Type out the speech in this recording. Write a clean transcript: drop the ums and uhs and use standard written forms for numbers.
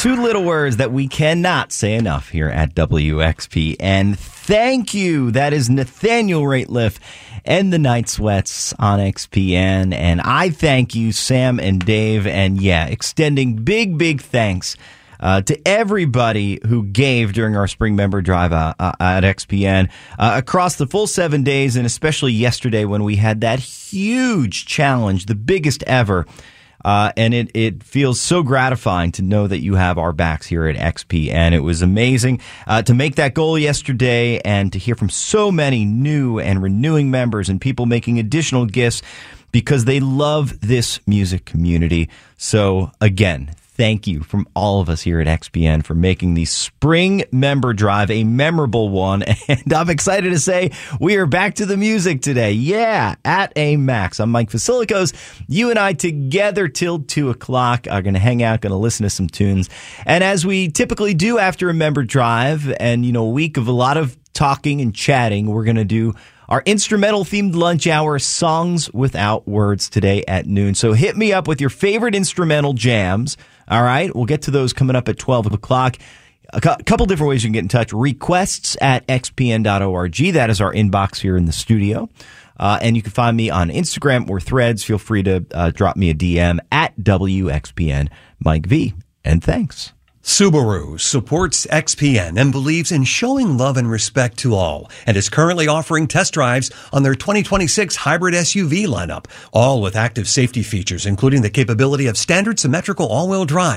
two little words that we cannot say enough here at WXP. And thank you. That is Nathaniel Rateliff and the Night Sweats on XPN. And I thank you, Sam and Dave. And yeah, extending big thanks to everybody who gave during our spring member drive at XPN across the full 7 days, and especially yesterday when we had that huge challenge, the biggest ever. And it feels so gratifying to know that you have our backs here at XPN. It was amazing to make that goal yesterday and to hear from so many new and renewing members and people making additional gifts because they love this music community. So again, thank you from all of us here at XPN for making the spring member drive a memorable one. And I'm excited to say we are back to the music today. Yeah, at a max. I'm Mike Vasilikos. You and I together till 2 o'clock are going to hang out, going to listen to some tunes. And as we typically do after a member drive and, a week of a lot of talking and chatting, we're going to do our instrumental-themed lunch hour, Songs Without Words, today at noon. So hit me up with your favorite instrumental jams. All right, we'll get to those coming up at 12 o'clock. A couple different ways you can get in touch. Requests at xpn.org. That is our inbox here in the studio. And you can find me on Instagram or Threads. Feel free to drop me a DM at WXPN Mike V. And thanks. Subaru supports XPN and believes in showing love and respect to all, and is currently offering test drives on their 2026 hybrid SUV lineup, all with active safety features, including the capability of standard symmetrical all-wheel drive.